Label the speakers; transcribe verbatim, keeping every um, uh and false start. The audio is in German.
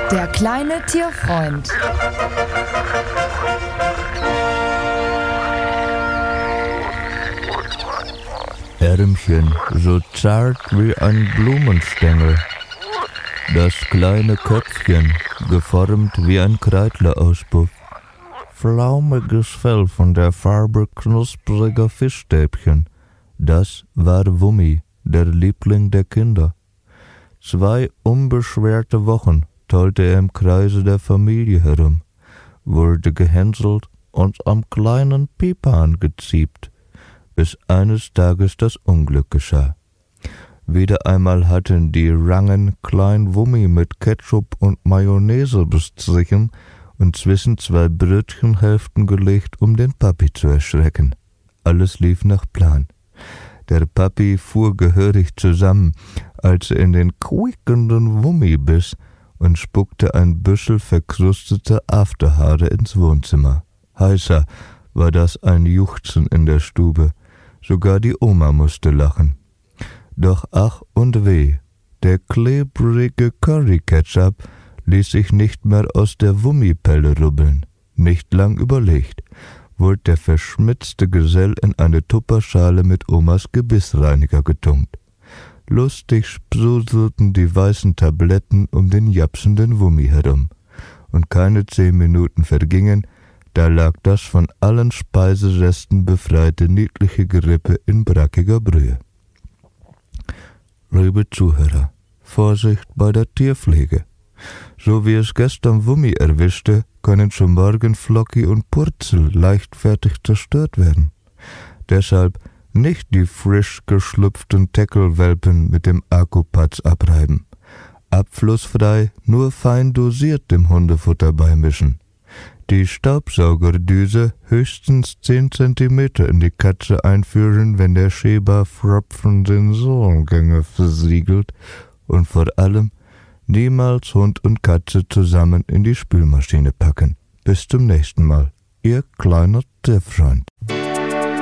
Speaker 1: Der kleine Tierfreund.
Speaker 2: Ärmchen, so zart wie ein Blumenstängel. Das kleine Köpfchen, geformt wie ein Kreidlerauspuff. Flaumiges Fell von der Farbe knuspriger Fischstäbchen. Das war Wummi, der Liebling der Kinder. Zwei unbeschwerte Wochen tollte er im Kreise der Familie herum, wurde gehänselt und am kleinen Piephahn geziebt, bis eines Tages das Unglück geschah. Wieder einmal hatten die Rangen Klein Wummi mit Ketchup und Mayonnaise bestrichen und zwischen zwei Brötchenhälften gelegt, um den Papi zu erschrecken. Alles lief nach Plan. Der Papi fuhr gehörig zusammen, als er in den quiekenden Wummi biss und spuckte ein Büschel verkrusteter Afterhaare ins Wohnzimmer. Heißer war das ein Juchzen in der Stube. Sogar die Oma musste lachen. Doch ach und weh, der klebrige Curry-Ketchup ließ sich nicht mehr aus der Wummipelle rubbeln. Nicht lang überlegt, wurde der verschmitzte Gesell in eine Tupperschale mit Omas Gebissreiniger getunkt. Lustig sprudelten die weißen Tabletten um den japsenden Wummi herum. Und keine zehn Minuten vergingen, da lag das von allen Speiseresten befreite niedliche Gerippe in brackiger Brühe. Liebe Zuhörer, Vorsicht bei der Tierpflege. So wie es gestern Wummi erwischte, können schon morgen Flocki und Purzel leichtfertig zerstört werden. Deshalb nicht die frisch geschlüpften Teckelwelpen mit dem Akkupatz abreiben. Abflussfrei, nur fein dosiert dem Hundefutter beimischen. Die Staubsaugerdüse höchstens zehn Zentimeter in die Katze einführen, wenn der Schäberpfropfen den Sohlgänge versiegelt, und vor allem niemals Hund und Katze zusammen in die Spülmaschine packen. Bis zum nächsten Mal. Ihr kleiner Tierfreund.